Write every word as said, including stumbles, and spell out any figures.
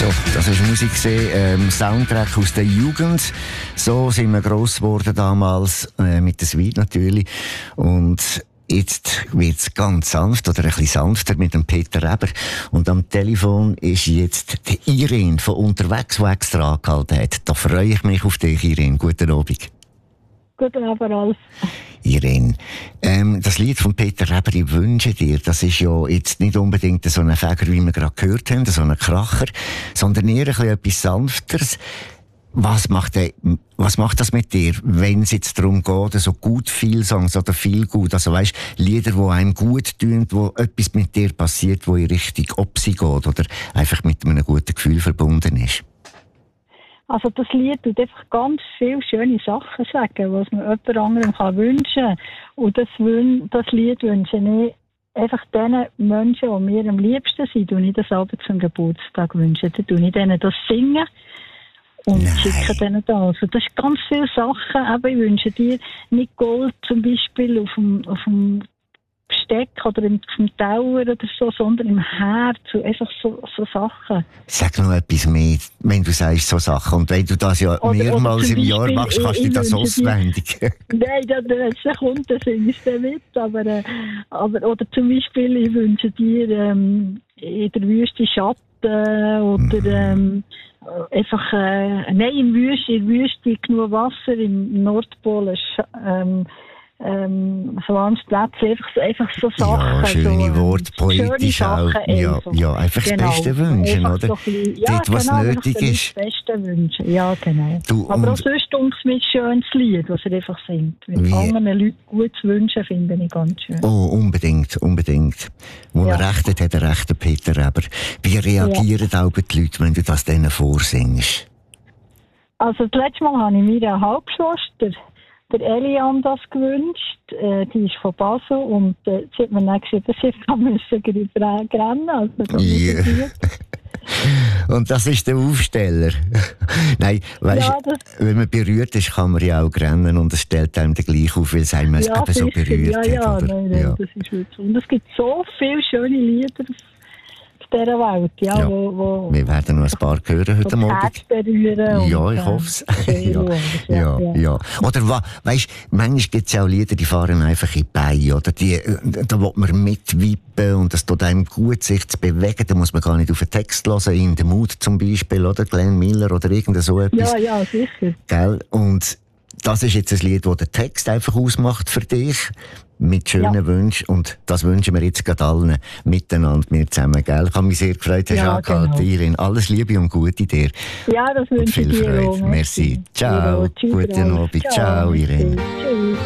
So, das war Musik, ähm, Soundtrack aus der Jugend. So sind wir gross geworden damals, äh, mit der Suite natürlich. Und jetzt wird es ganz sanft oder ein bisschen sanfter mit dem Peter Eber. Und am Telefon ist jetzt die Irene von unterwegs, die extra angehalten hat. Da freue ich mich auf dich, Irene. Guten Abend. Guten Abend, Ralf. Irene, ähm, das Lied von Peter Eber, «Ich wünsche dir», das ist ja jetzt nicht unbedingt so ein Fäger, wie wir gerade gehört haben, so ein Kracher, sondern eher ein bisschen etwas Sanfteres. Was macht, der, was macht das mit dir, wenn es jetzt darum geht, so gut viel Songs oder viel gut, also weisst, Lieder, die einem gut tun, wo etwas mit dir passiert, wo in Richtung Opsi geht oder einfach mit einem guten Gefühl verbunden ist? Also das Lied tut einfach ganz viele schöne Sachen sagen, was man jemand anderem kann wünschen kann. Und das, das Lied wünsche ich einfach den Menschen, die mir am liebsten sind, und ich das Abend zum Geburtstag wünsche. Dann tue ich denen das singen und Nein. schicke denen das. Also das sind ganz viele Sachen. Aber ich wünsche dir nicht Gold zum Beispiel auf dem, auf dem Besteck oder im Teller oder so, sondern im Herz, einfach so, so Sachen. Sag noch etwas mehr, wenn du sagst so Sachen. Und wenn du das ja oder, mehrmals oder im Jahr machst, kannst du das auswendig. Nein, dann kommt das singst du mit. Aber, äh, aber, oder zum Beispiel, ich wünsche dir ähm, in der Wüste Schatten oder ähm, einfach, äh, nein, in der Wüste, in der Wüste genug Wasser, im Nordpol ähm, Ähm, so ans Platz, einfach so, einfach so Sachen. Ja, schöne so, Worte, poetisch auch. Ja, ja, einfach genau. das Beste wünschen, einfach oder? So bisschen, ja, dort, was genau, nötig ist. Das Beste wünschen, ja, genau. Du, aber auch sonst dunkel mit schönes Lied, was er einfach singt. Mit anderen Leuten gut zu wünschen, finde ich ganz schön. Oh, unbedingt, unbedingt. Wo ja. er recht hat, hat er recht, der Peter Eber. Wie reagieren ja. auch die Leute, wenn du das denen vorsingst? Also, das letzte Mal habe ich mir eine Halbschwester, der Elian, das gewünscht. Äh, die ist von Basel und äh, sie hat mir dann gesagt, dass ich müssen rennen. Also, yeah. Und das ist der Aufsteller. Nein, weißt, ja, wenn man berührt ist, kann man ja auch rennen und es stellt einem dann gleich auf, weil es einem ja, eben so berührt ja, ja, hat. Oder? Nein, nein, ja, das ist wirklich. Und es gibt so viele schöne Lieder dieser Welt, ja, ja. Wo, wo wir werden noch ein paar hören heute Abend. Ja, ich hoffe es. ja, ja, ja, ja. Oder weißt, manchmal gibt es ja auch Lieder, die fahren einfach in die Beine, oder die, da will man mitwippen und es tut einem gut, sich zu bewegen, da muss man gar nicht auf den Text hören, in den Mut zum Beispiel, oder Glenn Miller oder irgend so etwas. Ja, ja, sicher. Gell? Und das ist jetzt ein Lied, das den Text einfach ausmacht für dich, mit schönen ja. Wünschen. Und das wünschen wir jetzt gerade allen miteinander, wir zusammen. Gell? Ich habe mich sehr gefreut, hast du ja, angehalten, genau. Irene. Alles Liebe und Gute dir. Ja, das wünsche ich dir. Und viel Freude. Merci. Ciao. Ja, tschüss, guten Abend. Ciao, Ciao Irene. Tschüss.